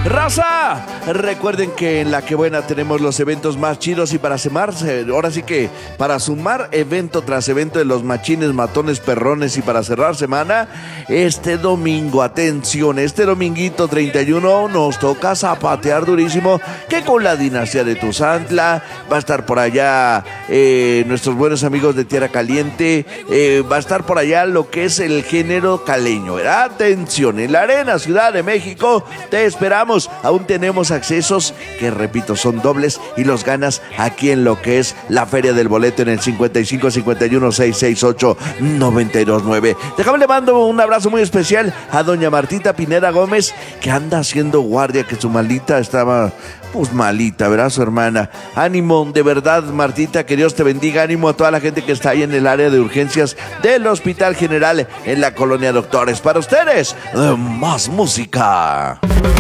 Raza, recuerden que en La Que Buena tenemos los eventos más chidos y para sumarse, ahora sí que para sumar evento tras evento de los machines, matones, perrones y para cerrar semana, este domingo, atención, este dominguito 31 nos toca zapatear durísimo que con la dinastía de Tuzantla, va a estar por allá nuestros buenos amigos de Tierra Caliente, va a estar por allá lo que es el género caleño, ¿verdad? Atención, en la Arena Ciudad de México te esperamos. Aún tenemos accesos que, repito, son dobles y los ganas aquí en lo que es la Feria del Boleto en el 55 51 668 929. Déjame le mando un abrazo muy especial a doña Martita Pineda Gómez, que anda haciendo guardia, que su malita estaba pues malita, ¿verdad? Su hermana. Ánimo, de verdad, Martita, que Dios te bendiga. Ánimo a toda la gente que está ahí en el área de urgencias del Hospital General en la Colonia Doctores. Para ustedes, más música.